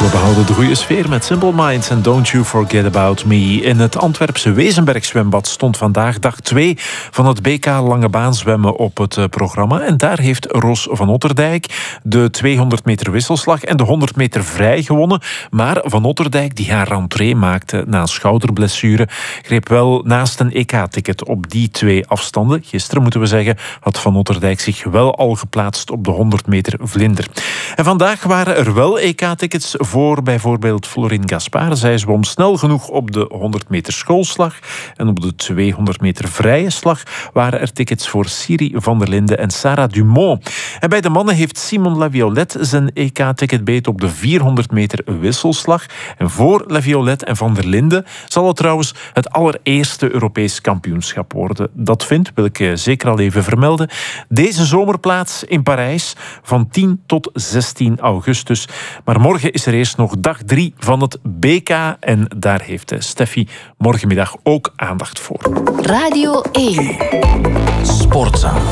We behouden de goede sfeer met Simple Minds en Don't You Forget About Me. In het Antwerpse Wezenberg zwembad stond vandaag dag 2 van het BK Lange Baan zwemmen op het programma. En daar heeft Ros van Otterdijk de 200 meter wisselslag en de 100 meter vrij gewonnen. Maar Van Otterdijk, die haar rentrée maakte na een schouderblessure, greep wel naast een EK-ticket op die 2 afstanden. Gisteren, moeten we zeggen, had Van Otterdijk zich wel al geplaatst op de 100 meter vlinder. En vandaag waren er wel EK-tickets voor bijvoorbeeld Florine Gaspard. Zij zwom snel genoeg op de 100 meter schoolslag. En op de 200 meter vrije slag waren er tickets voor Siri van der Linden en Sarah Dumont. En bij de mannen heeft Simon Laviolette zijn EK-ticket beet op de 400 meter wisselslag. En voor Laviolette en van der Linden zal het trouwens het allereerste Europees kampioenschap worden. Dat vindt, wil ik zeker al even vermelden, deze zomer plaats in Parijs van 10 tot 16 augustus. Maar morgen is er eerst nog dag 3 van het BK en daar heeft Steffi morgenmiddag ook aandacht voor. Radio 1. Sportzaal.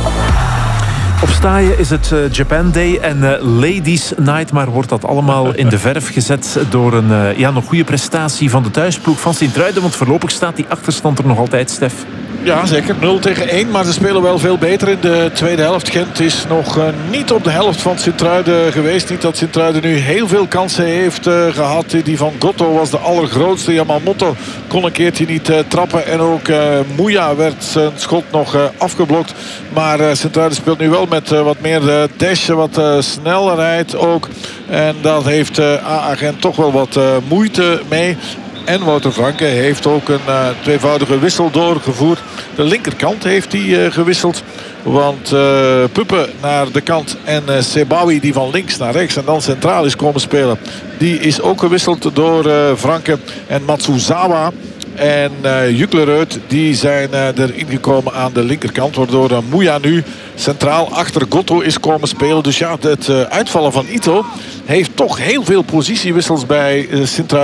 Op Staaien is het Japan Day en Ladies Night, maar wordt dat allemaal in de verf gezet door een nog goede prestatie van de thuisploeg van Sint-Truiden, want voorlopig staat die achterstand er nog altijd, Stef. Ja, zeker. 0-1, maar ze spelen wel veel beter in de tweede helft. Gent is nog niet op de helft van Sint-Truiden geweest. Niet dat Sint-Truiden nu heel veel kansen heeft gehad. Die van Gotto was de allergrootste. Yamamoto kon een keertje niet trappen. En ook Mouya werd zijn schot nog afgeblokt. Maar Sint-Truiden speelt nu wel met wat meer dash, wat snelheid ook. En daar heeft AA Gent toch wel wat moeite mee. En Wouter Franke heeft ook een tweevoudige wissel doorgevoerd. De linkerkant heeft hij gewisseld. Want Puppe naar de kant en Sebawi die van links naar rechts en dan centraal is komen spelen. Die is ook gewisseld door Franke en Matsuzawa. En Juklerud die zijn erin gekomen aan de linkerkant. Waardoor Mouya nu centraal achter Gotto is komen spelen. Dus ja, het uitvallen van Ito heeft toch heel veel positiewissels bij Sint-Truiden